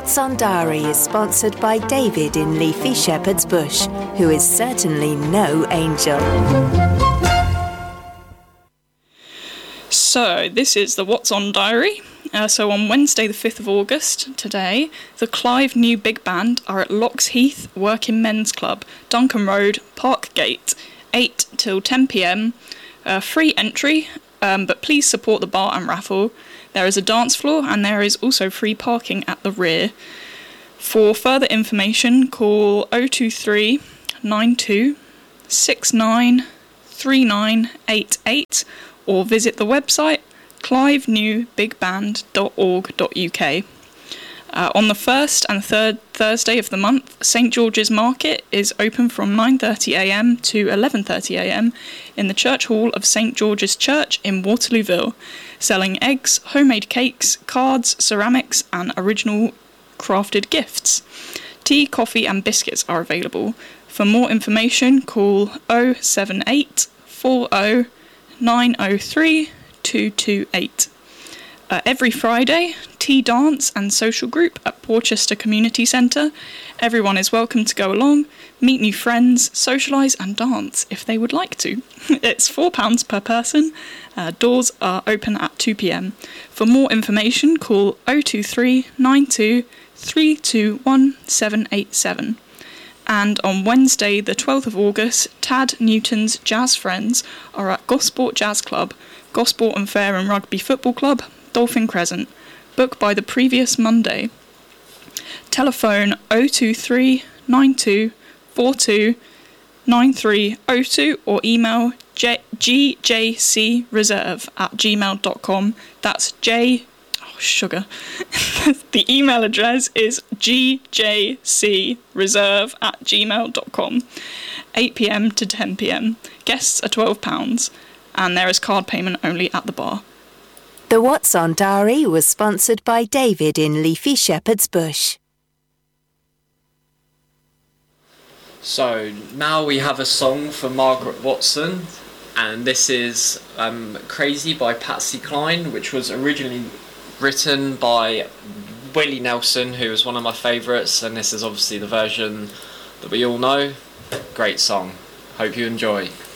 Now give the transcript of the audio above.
What's on Diary is sponsored by David in Leafy Shepherd's Bush, who is certainly no angel. So, this is the What's On Diary. So on Wednesday the 5th of August, today, the Clive New Big Band are at Locks Heath Working Men's Club, Duncan Road, Park Gate, 8 till 10pm. Free entry, but please support the bar and raffle. There is a dance floor and there is also free parking at the rear. For further information, call 023 92 69 3988 or visit the website clivenewbigband.org.uk. On the first and third Thursday of the month, St George's Market is open from 9:30am to 11:30am in the Church Hall of St George's Church in Waterlooville, selling eggs, homemade cakes, cards, ceramics and original crafted gifts. Tea, coffee and biscuits are available. For more information, call 078 40 903 228. Every Friday, tea dance and social group at Porchester Community Centre. Everyone is welcome to go along, meet new friends, socialise and dance if they would like to. It's £4 per person. Doors are open at 2pm. For more information, call 023 92 321 787. And on Wednesday, the 12th of August, Tad Newton's Jazz Friends are at Gosport Jazz Club, Gosport and Fair and Rugby Football Club, Dolphin Crescent. Book by the previous Monday. Telephone 023 92 42 9302 or email gjcreserve@gmail.com. That's sugar. The email address is gjcreserve@gmail.com. 8pm to 10pm. Guests are £12 and there is card payment only at the bar. The What's On Diary was sponsored by David in Leafy Shepherd's Bush. So now we have a song for Margaret Watson, and this is Crazy by Patsy Cline, which was originally written by Willie Nelson, who was one of my favourites, and this is obviously the version that we all know. Great song. Hope you enjoy.